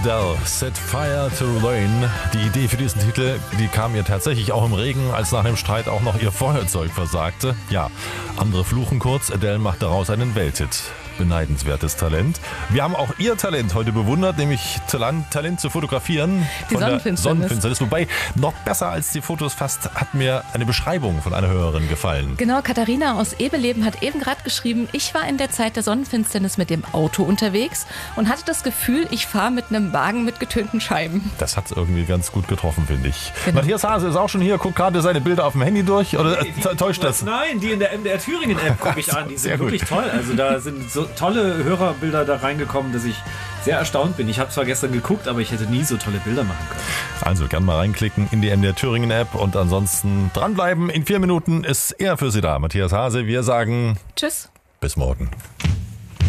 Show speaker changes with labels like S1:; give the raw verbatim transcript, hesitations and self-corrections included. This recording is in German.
S1: Adele, Set Fire to Rain. Die Idee für diesen Titel, die kam ihr tatsächlich auch im Regen, als nach dem Streit auch noch ihr Feuerzeug versagte. Ja, andere fluchen kurz, Adele macht daraus einen Welthit. Beneidenswertes Talent. Wir haben auch ihr Talent heute bewundert, nämlich Talent, Talent zu fotografieren.
S2: Die
S1: von
S2: Sonnenfinsternis.
S1: Der Sonnenfinsternis. Wobei, noch besser als die Fotos fast hat mir eine Beschreibung von einer Hörerin gefallen.
S2: Genau, Katharina aus Ebeleben hat eben gerade geschrieben, ich war in der Zeit der Sonnenfinsternis mit dem Auto unterwegs und hatte das Gefühl, ich fahre mit einem Wagen mit getönten Scheiben.
S1: Das hat es irgendwie ganz gut getroffen, finde ich.
S2: Genau.
S1: Matthias Hase ist auch schon hier, guckt gerade seine Bilder auf dem Handy durch, oder
S3: Nee, die,
S1: täuscht das?
S3: Nein, die in der M D R Thüringen-App gucke ich an. Die
S1: Sehr
S3: sind
S1: gut.
S3: wirklich toll. Also da sind so tolle Hörerbilder da reingekommen, dass ich sehr erstaunt bin. Ich habe zwar gestern geguckt, aber ich hätte nie so tolle Bilder machen können.
S1: Also gern mal reinklicken in die M D R Thüringen App und ansonsten dranbleiben. In vier Minuten ist er für Sie da. Matthias Hase, wir sagen
S2: Tschüss.
S1: bis morgen.